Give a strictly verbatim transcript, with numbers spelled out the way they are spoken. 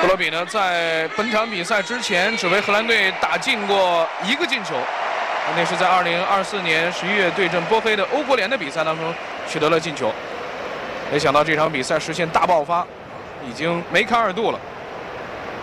克罗比呢，在本场比赛之前只为荷兰队打进过一个进球，那是在二零二四年十一月对阵波黑的欧国联的比赛当中取得了进球。没想到这场比赛实现大爆发，已经梅开二度了。